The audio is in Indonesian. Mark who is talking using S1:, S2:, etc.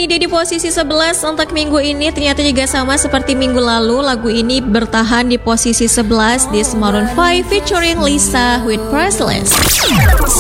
S1: nih dia di posisi 11 untuk minggu ini. Ternyata juga sama seperti minggu lalu, lagu ini bertahan di posisi 11 di Maroon 5 featuring Lisa with Priceless.